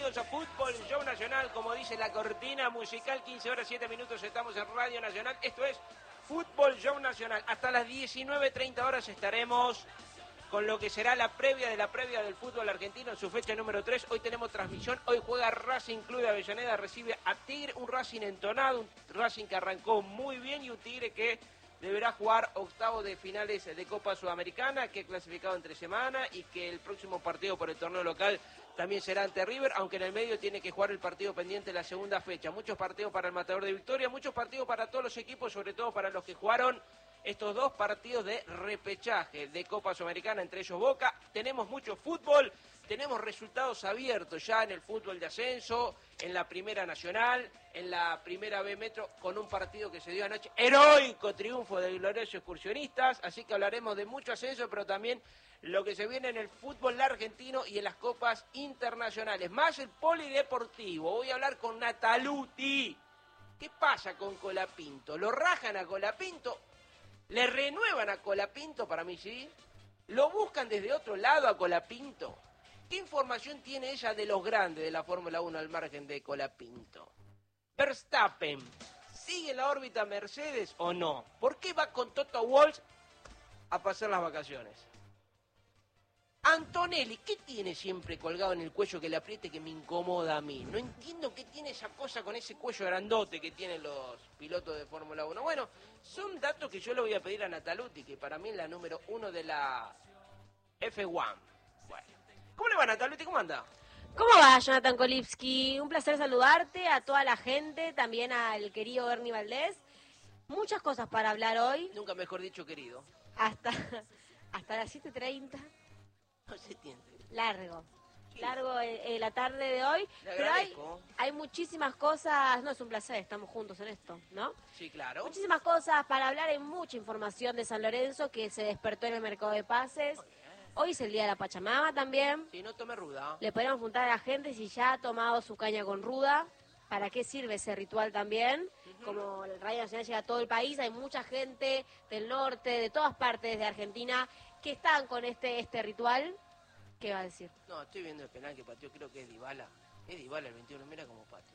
bienvenidos a Fútbol Show Nacional, como dice la cortina musical, 15 horas 7 minutos estamos en Radio Nacional, esto es Fútbol Show Nacional, hasta las 19:30 horas estaremos con lo que será la previa del fútbol argentino en su fecha número 3, hoy tenemos transmisión, hoy juega Racing Club de Avellaneda, recibe a Tigre, un Racing entonado, un Racing que arrancó muy bien y un Tigre que deberá jugar octavos de finales de Copa Sudamericana, que ha clasificado entre semana y que el próximo partido por el torneo local también será ante River, aunque en el medio tiene que jugar el partido pendiente de la segunda fecha. Muchos partidos para el Matador de Victoria, muchos partidos para todos los equipos, sobre todo para los que jugaron estos dos partidos de repechaje de Copa Sudamericana, entre ellos Boca. Tenemos mucho fútbol, tenemos resultados abiertos ya en el fútbol de ascenso, en la Primera Nacional, en la Primera B Metro, con un partido que se dio anoche, heroico triunfo del glorioso Excursionistas, así que hablaremos de mucho ascenso, pero también lo que se viene en el fútbol argentino y en las copas internacionales, más el polideportivo. Voy a hablar con Nataluti. ¿Qué pasa con Colapinto? ¿Lo rajan a Colapinto? ¿Le renuevan a Colapinto? Para mí sí. ¿Lo buscan desde otro lado a Colapinto? ¿Qué información tiene ella de los grandes de la Fórmula 1 al margen de Colapinto? Verstappen, ¿sigue la órbita Mercedes o no? ¿Por qué va con Toto Wolff a pasar las vacaciones? Antonelli, ¿qué tiene siempre colgado en el cuello que le apriete que me incomoda a mí? No entiendo qué tiene esa cosa con ese cuello grandote que tienen los pilotos de Fórmula 1. Bueno, son datos que yo le voy a pedir a Nataluti, que para mí es la número 1 de la F1. Bueno, ¿cómo le va, Nataluti? ¿Cómo anda? ¿Cómo va, Jonathan Kolipski? Un placer saludarte, a toda la gente, también al querido Ernie Valdés. Muchas cosas para hablar hoy. Nunca mejor dicho, querido. Hasta las 7:30. No se entiende. Largo la tarde de hoy. Le Pero agradezco. hay muchísimas cosas. No, es un placer, estamos juntos en esto, ¿no? Sí, claro. Muchísimas cosas para hablar, hay mucha información de San Lorenzo que se despertó en el mercado de pases. Hoy es el día de la Pachamama también. Sí, no tome ruda. Le podemos preguntar a la gente si ya ha tomado su caña con ruda. ¿Para qué sirve ese ritual también? Como el Radio Nacional llega a todo el país, hay mucha gente del norte, de todas partes de Argentina, que están con este ritual. ¿Qué va a decir? No, estoy viendo el penal que pateó, creo que es Dybala. Es Dybala el 21, mira cómo pateó.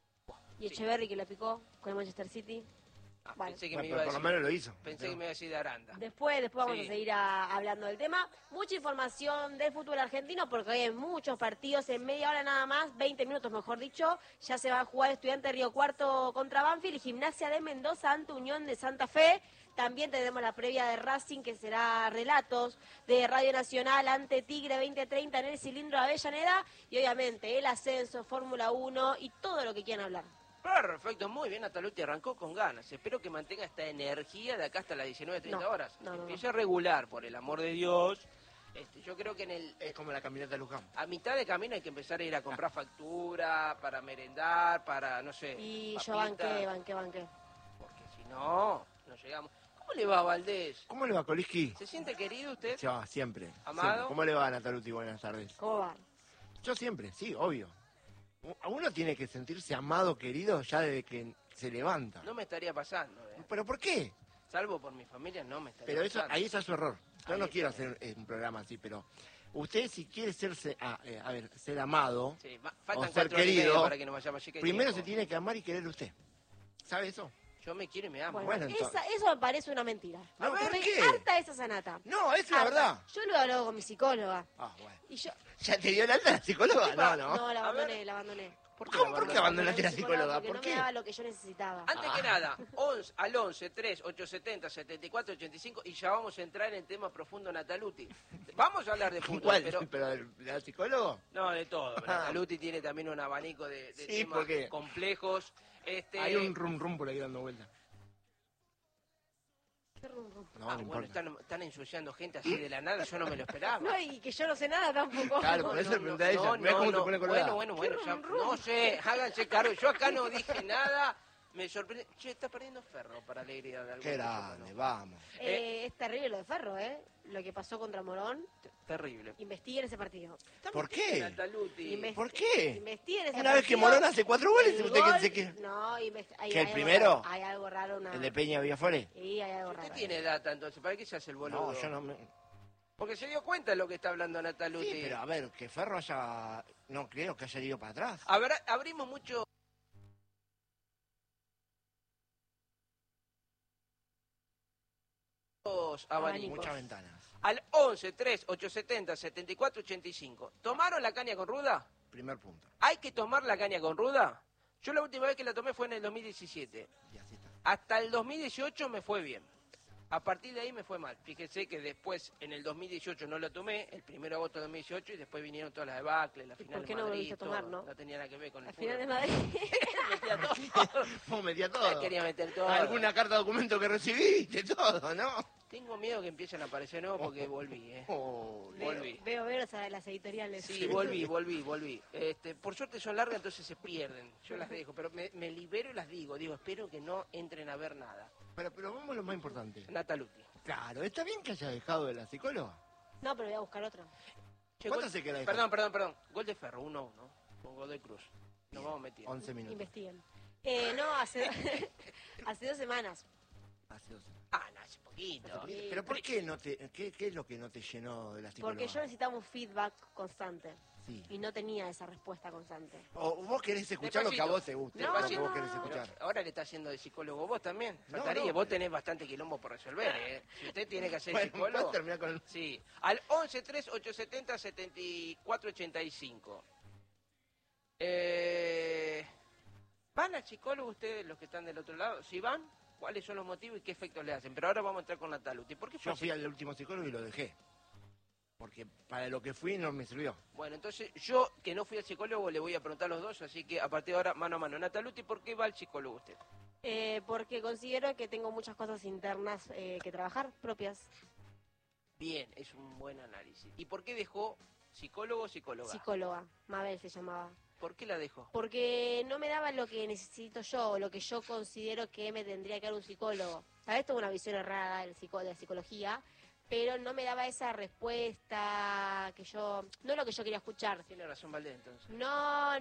Y Echeverri que la picó con el Manchester City. Bueno. Pensé que me iba a por decir, lo menos lo hizo. Pensé que me iba a decir de Aranda. Después vamos Sí. a seguir hablando del tema. Mucha información del fútbol argentino porque hoy hay muchos partidos en media hora nada más, 20 minutos mejor dicho. Ya se va a jugar Estudiantes de Río Cuarto contra Banfield y Gimnasia de Mendoza ante Unión de Santa Fe. También tenemos la previa de Racing que será relatos de Radio Nacional ante Tigre 2030 en el cilindro de Avellaneda. Y obviamente el ascenso, Fórmula 1 y todo lo que quieran hablar. Perfecto, muy bien, Nataluti arrancó con ganas. Espero que mantenga esta energía de acá hasta las 19:30 horas. No. Empiece a regular, por el amor de Dios. Yo creo que Es como la caminata de Luján. a mitad de camino hay que empezar a ir a comprar factura, para merendar, para, no sé, Y yo papita, banqué. porque si no llegamos. ¿Cómo le va, Valdés? ¿Cómo le va, Koliski? ¿Se siente querido usted? Se va, siempre. ¿Amado? Siempre. ¿Cómo le va, Nataluti? Buenas tardes. ¿Cómo va? Yo siempre, sí, obvio. Uno tiene que sentirse amado, querido, ya desde que se levanta. No me estaría pasando, ¿Pero por qué? Salvo por mi familia, no me estaría Pero eso, pasando. ahí está su error. Yo Ahí no está. quiero hacer un programa así, pero usted si quiere ser amado, Sí, o faltan ser 4 horas y media querido, para que nos vayamos. Así que primero tiempo. se tiene que amar y querer usted. ¿Sabe eso? Yo me quiero y me amo. Bueno, Bueno, eso me parece una mentira. A ver, Estoy ¿qué? harta de esa sanata. No, es la Harta. verdad. Yo lo he hablado con mi psicóloga. Ah, bueno. Y yo... ¿Ya te dio el alta la psicóloga? No. la A ver. abandoné. ¿Por ¿Cómo? ¿Por qué abandonaste la La psicóloga? porque ¿Por no qué? me daba lo que yo necesitaba. Antes que nada, 11 3 870 74 85 y ya vamos a entrar en tema profundo Nataluti. Vamos a hablar de fútbol, ¿Cuál? pero ¿Pero del psicólogo? no de todo. Nataluti tiene también un abanico de Sí, temas ¿por qué? complejos. Hay un rum por ahí dando vuelta. Qué rum, rum. No, Ah, no bueno, importa. están ensuciando gente así de la nada, yo no me lo esperaba. No, y que yo no sé nada tampoco. Claro, por eso le pregunté a ella. Mirá cómo te pone colorada. Bueno, Qué ya, rum, rum. no sé, háganse cargo. Yo acá no dije nada, me sorprende. Che, está perdiendo Ferro para alegría de algún Qué grande, vamos. Es terrible lo de Ferro, Lo que pasó contra Morón. Terrible. Investiguen ese partido. ¿Por qué? Nataluti. ¿Por qué? Investiguen ese Una vez que partido. Morón hace 4 goles, El usted gol- que se quiere. No, ¿Que el primero? Hay algo raro. ¿El de Peña Villaflores? Sí, hay algo Usted raro. tiene data, entonces, ¿para qué se hace el boludo? No, yo no me... Porque se dio cuenta de lo que está hablando Nataluti. Sí, pero a ver, que Ferro haya... No creo que haya ido para atrás. Abrimos mucho... abanicos. Muchas ventanas. Al 11 3 870 74 85. ¿Tomaron la caña con ruda? Primer punto. ¿Hay que tomar la caña con ruda? Yo la última vez que la tomé fue en el 2017. Y así está. Hasta el 2018 me fue bien. A partir de ahí me fue mal. Fíjese que después, en el 2018 no la tomé, el 1 de agosto de 2018, y después vinieron todas las debacles, la ¿Y final por qué de no Madrid, volviste a tomar, todo. no? No tenía nada que ver con el Al final de fútbol. Madrid. Metía todo. Vos metía todo. Quería meter todo. Alguna carta de documento que recibiste, todo, ¿no? Tengo miedo que empiecen a aparecer nuevos porque volví, Oh, Volví. Veo las editoriales. Sí, volví. Por suerte son largas, entonces se pierden. Yo las dejo, pero me libero y las digo. Digo, espero que no entren a ver nada. pero vamos a lo más importante. Nataluti. Claro, ¿está bien que haya dejado de la psicóloga? No, pero voy a buscar otra. Che, ¿Cuánto gol- se queda ahí? Perdón. Gol de Ferro, 1-1. Con Godoy Cruz. Nos vamos metiendo. 11 minutos. Investiguen. No, hace 2 semanas. Hace 12. No, hace poquito. Pero ¿por qué no te... ¿Qué es lo que no te llenó de la psicóloga? Porque yo necesitaba un feedback constante. Sí. Y no tenía esa respuesta constante. O vos querés escuchar lo que a Despacito. vos te guste, No, lo que vos querés no. escuchar. Pero ahora le está haciendo de psicólogo vos también. No, Faltaría, no, vos pero- tenés bastante quilombo por resolver, ¿eh? Si usted tiene que ser Bueno, psicólogo... ¿puedes terminar con el... Sí, al 11 3 870 74 85. ¿Van al psicólogo ustedes, los que están del otro lado? Si van, ¿cuáles son los motivos y qué efectos le hacen? Pero ahora vamos a entrar con Nataluti. ¿Por qué fue Yo así? fui al último psicólogo y lo dejé. Porque para lo que fui no me sirvió. Bueno, entonces yo, que no fui al psicólogo, le voy a preguntar a los dos, así que a partir de ahora, mano a mano. Nataluti, ¿por qué va al psicólogo usted? Porque considero que tengo muchas cosas internas que trabajar, propias. Bien, es un buen análisis. ¿Y por qué dejó psicólogo o psicóloga? Psicóloga, Mabel se llamaba. ¿Por qué la dejó? Porque no me daba lo que necesito yo, o lo que yo considero que me tendría que dar un psicólogo. Tal vez tengo una visión errada de la psicología, pero no me daba esa respuesta que yo... No es lo que yo quería escuchar. Tiene razón Valdés, entonces. No.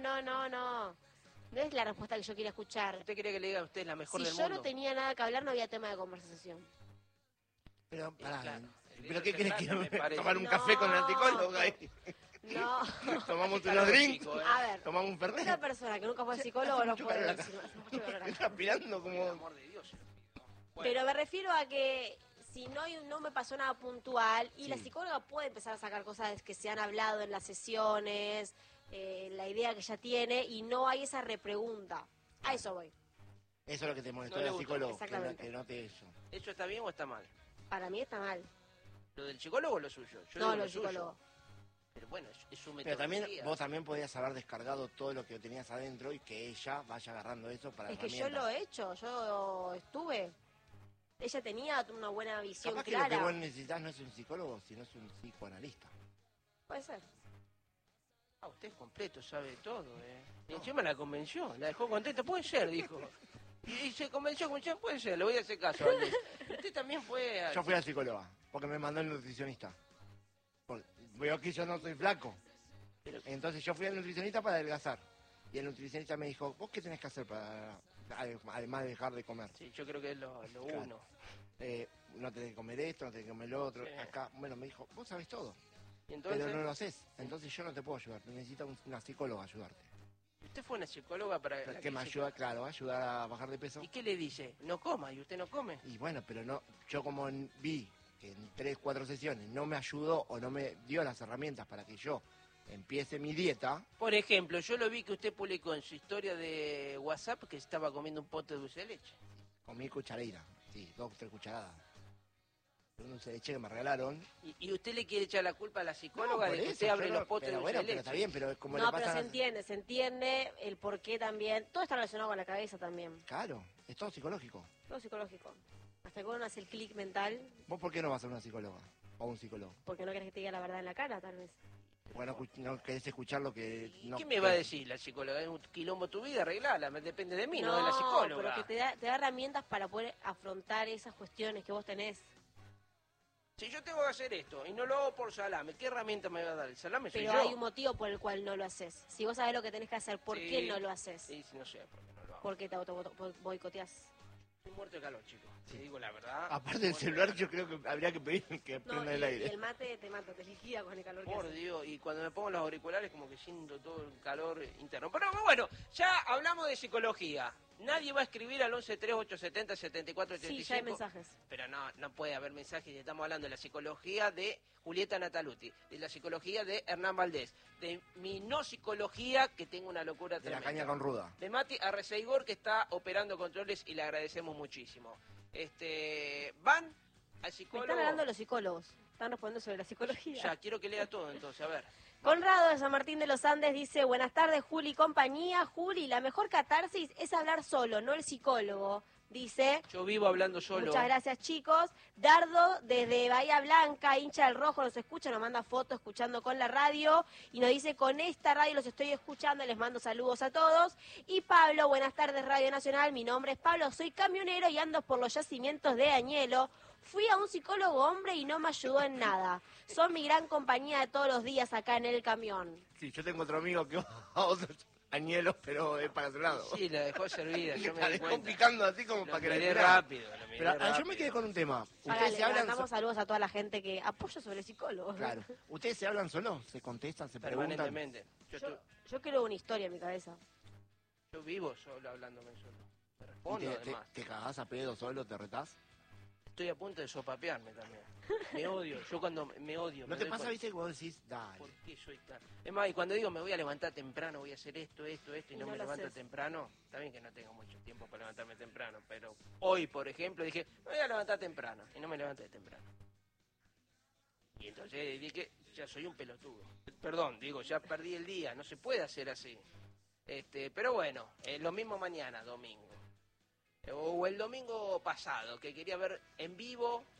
No es la respuesta que yo quería escuchar. ¿Usted quería que le diga a usted la mejor Si del yo mundo? no tenía nada que hablar, no había tema de conversación. Pero, pará, claro, ¿pero eso qué se querés trata, que me parece. tomar un No, café con la psicóloga? No. Tomamos Calor, unos drinks, chico, A ver, tomamos un fernet. una persona que nunca fue al psicólogo no mucho puede calor decir acá. hace mucho calor acá. Está aspirando Por el como... amor de Dios. se lo pido. Bueno, Pero me refiero a que si no me pasó nada puntual y la Sí. psicóloga puede empezar a sacar cosas que se han hablado en las sesiones, la idea que ya tiene y no hay esa repregunta. A eso voy. Eso es lo que te molestó No le del gustó. psicólogo, Exactamente. que note eso. ¿eso está bien o está mal? Para mí está mal. ¿Lo del psicólogo o lo suyo? Yo No, digo lo suyo. psicólogo. Pero bueno, es su Pero también metodología. vos también podías haber descargado todo lo que tenías adentro y que ella vaya agarrando eso para Es que yo herramientas. lo he hecho, yo estuve. Ella tenía una buena visión Capaz que lo que clara. vos necesitas no es un psicólogo, sino es un psicoanalista. Puede ser. Ah, usted es completo, sabe todo, Y encima la convenció, la dejó contenta. Puede ser, dijo. Y se convenció, puede ser, le voy a hacer caso. Valdés. Pero usted también fue a... Yo fui al psicóloga, porque me mandó el nutricionista. Veo que yo no soy flaco. Pero- Entonces yo fui al nutricionista para adelgazar. Y el nutricionista me dijo, ¿vos qué tenés que hacer para, además de dejar de comer? Sí, yo creo que es lo Claro. uno. No tenés que comer esto, no tenés que comer lo otro. Sí. Acá, bueno, me dijo, vos sabés todo, Y entonces, pero no lo haces. Entonces yo no te puedo ayudar, necesito una psicóloga ayudarte. usted fue una psicóloga para... la Que me se- ayuda, claro, a ayudar a bajar de peso. ¿Y qué le dice? No coma, y usted no come. Y bueno, pero no, yo como vi que en 3, 4 sesiones no me ayudó o no me dio las herramientas para que yo empiece mi dieta, Por ejemplo, yo lo vi que usted publicó en su historia de WhatsApp que estaba comiendo un pote de dulce de leche. comí cuchareira, sí, 2, 3 cucharadas. Un dulce de leche que me regalaron. ¿Y usted le quiere echar la culpa a la psicóloga No, de por que eso, usted abre yo no- los potes de pero dulce bueno, de pero leche? está bien, pero es como No, le pero pasa se entiende el por qué también. Todo está relacionado con la cabeza también. Claro, es todo psicológico. Todo psicológico. Hasta que uno hace el clic mental, ¿Vos por qué no vas a una psicóloga o un psicólogo? porque no querés que te diga la verdad en la cara, tal vez. Porque no querés escuchar lo que... ¿Y no qué me va a querés. decir la psicóloga? Es un quilombo tu vida, arreglala, depende de mí, no de la psicóloga. pero que te da herramientas para poder afrontar esas cuestiones que vos tenés. Si yo tengo que hacer esto y no lo hago por salame, ¿qué herramienta me va a dar? El salame soy Pero yo. hay un motivo por el cual no lo haces. Si vos sabés lo que tenés que hacer, ¿por Sí. qué no lo haces? Sí, sí, no sé por qué no lo hago. Porque te auto boicoteás. Estoy muerto de calor, chicos. Te digo la verdad. Aparte del celular, yo creo que habría que pedir que prenda el y aire. el mate te mata, te liquida con el calor que Por hace. Dios, y cuando me pongo los auriculares como que siento todo el calor interno. Pero bueno, ya hablamos de psicología. Nadie va a escribir al 1138707485. Sí, ya hay mensajes. Pero no puede haber mensajes. Estamos hablando de la psicología de Julieta Nataluti, de la psicología de Hernán Valdés, de mi no psicología, que tengo una locura De la tremenda. caña con ruda. De Mati Arreceigor, que está operando controles y le agradecemos muchísimo. Van al Me psicólogo. están hablando los psicólogos. Están respondiendo sobre la psicología. Ya, quiero que lea todo entonces, a ver. Conrado de San Martín de los Andes dice, buenas tardes Juli y compañía. Juli, la mejor catarsis es hablar solo, no el psicólogo. Dice, Yo vivo hablando solo. muchas gracias chicos. Dardo desde Bahía Blanca, hincha del Rojo, nos escucha, nos manda fotos escuchando con la radio y nos dice, con esta radio los estoy escuchando, les mando saludos a todos. Y Pablo, buenas tardes Radio Nacional, mi nombre es Pablo, soy camionero y ando por los yacimientos de Añelo. Fui a un psicólogo hombre y no me ayudó en nada. Son mi gran compañía de todos los días acá en el camión. Sí, yo tengo otro amigo que va a otros añelos, pero es para otro lado. Sí, la dejó servida, yo me La di dejó cuenta. picando así como Lo para que la miré tirara. rápido, lo miré Pero yo rápido. me quedé con un tema. Ahora ¿Ustedes le se hablan mandamos saludos a toda la gente que apoya sobre psicólogos. Claro. ¿Ustedes se hablan solo? ¿Se contestan? ¿Se preguntan? Permanentemente. Yo quiero una historia en mi cabeza. Yo vivo solo, hablándome solo. Me ¿Y respondo, además. te cagás a pedo solo? ¿Te retás? Estoy a punto de sopapearme también. Me odio, yo cuando me odio. ¿No me te doy pasa, cuenta. viste, que vos decís, dale? ¿Por qué soy tan...? Es más, y cuando digo me voy a levantar temprano, voy a hacer esto, y Y no no me lo levanto haces. temprano, está bien que no tengo mucho tiempo para levantarme temprano, pero hoy, por ejemplo, dije, me voy a levantar temprano, y no me levanté temprano. Y entonces dije, ya soy un pelotudo. Perdón, digo, ya perdí el día, no se puede hacer así. Pero bueno, lo mismo mañana, domingo. O el domingo pasado, que quería ver en vivo